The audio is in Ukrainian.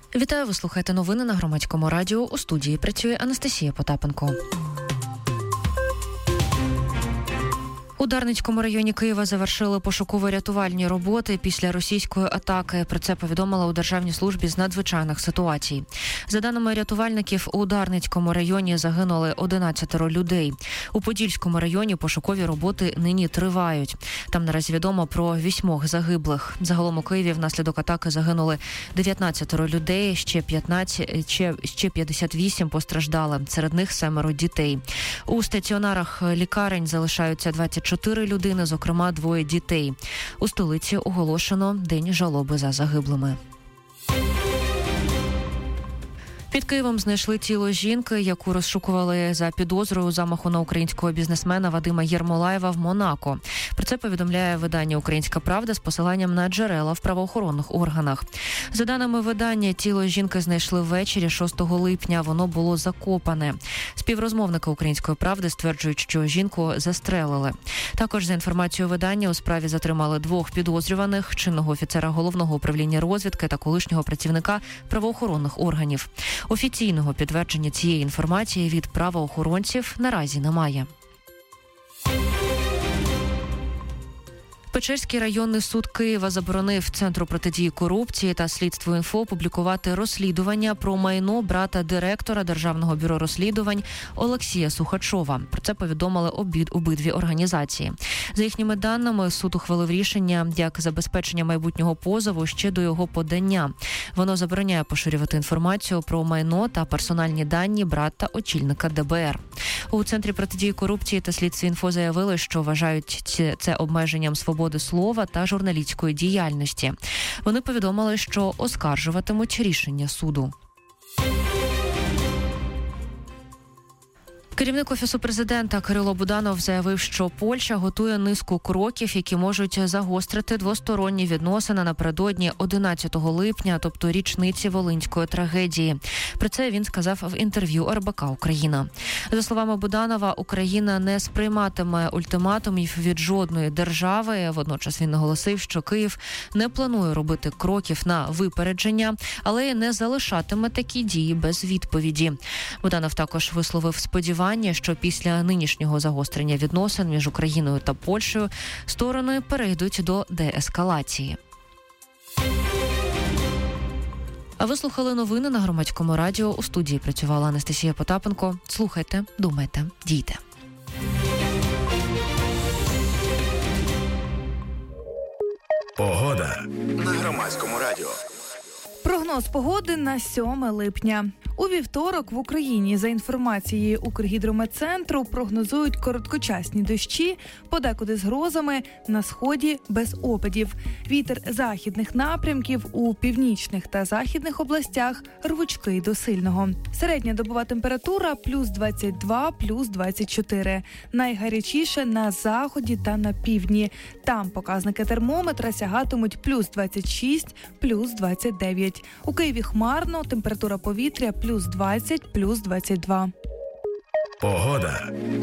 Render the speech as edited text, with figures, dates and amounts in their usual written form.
Вітаю, ви слухаєте новини на Громадському радіо. У студії працює Анастасія Потапенко. У Дарницькому районі Києва завершили пошуково-рятувальні роботи після російської атаки. Про це повідомила у Державній службі з надзвичайних ситуацій. За даними рятувальників, у Дарницькому районі загинули 11 людей. У Подільському районі пошукові роботи нині тривають. Там наразі відомо про 8 загиблих. Загалом у Києві внаслідок атаки загинули 19 людей, ще 58 постраждали. Серед них 7 дітей. У стаціонарах лікарень залишаються 24 людини, зокрема 2 дітей. У столиці оголошено День жалоби за загиблими. Під Києвом знайшли тіло жінки, яку розшукували за підозрою замаху на українського бізнесмена Вадима Єрмолаєва в Монако. Про це повідомляє видання «Українська правда» з посиланням на джерела в правоохоронних органах. За даними видання, тіло жінки знайшли ввечері 6 липня. Воно було закопане. Співрозмовники «Української правди» стверджують, що жінку застрелили. Також, за інформацією видання, у справі затримали 2 підозрюваних – чинного офіцера Головного управління розвідки та колишнього працівника правоохоронних органів. Офіційного підтвердження цієї інформації від правоохоронців наразі немає. Печерський районний суд Києва заборонив Центру протидії корупції та Слідство.Інфо публікувати розслідування про майно брата директора Державного бюро розслідувань Олексія Сухачова. Про це повідомили обидві організації. За їхніми даними, суд ухвалив рішення як забезпечення майбутнього позову ще до його подання. Воно забороняє поширювати інформацію про майно та персональні дані брата очільника ДБР. У Центрі протидії корупції та Слідство.Інфо заявили, що вважають це обмеженням свободи слова та журналістської діяльності. Вони повідомили, що оскаржуватимуть рішення суду. Керівник Офісу президента Кирило Буданов заявив, що Польща готує низку кроків, які можуть загострити двосторонні відносини напередодні 11 липня, тобто річниці Волинської трагедії. Про це він сказав в інтерв'ю РБК «Україна». За словами Буданова, Україна не сприйматиме ультиматумів від жодної держави. Водночас він наголосив, що Київ не планує робити кроків на випередження, але й не залишатиме такі дії без відповіді. Буданов також висловив сподівання, що після нинішнього загострення відносин між Україною та Польщею сторони перейдуть до деескалації. А ви слухали новини на Громадському радіо. У студії працювала Анастасія Потапенко. Слухайте, думайте, дійте. Погода на Громадському радіо. Прогноз погоди на 7 липня. У вівторок в Україні, за інформацією Укргідрометцентру, прогнозують короткочасні дощі, подекуди з грозами, на сході без опадів. Вітер західних напрямків у північних та західних областях рвучкий до сильного. Середня добова температура плюс 22, плюс 24. Найгарячіше на заході та на півдні. Там показники термометра сягатимуть плюс 26, плюс 29. У Києві хмарно, температура повітря плюс 20, плюс 22. Погода